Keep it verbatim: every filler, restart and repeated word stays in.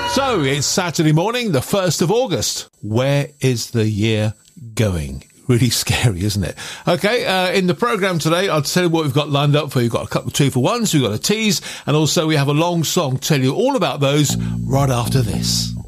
So, it's Saturday morning, the first of August. Where is the year going? Really scary, isn't it? Okay, uh, in the programme today, I'll tell you what we've got lined up for you. We've got a couple of two for ones, we've got a tease, and also we have a long song. Tell you all about those right after this.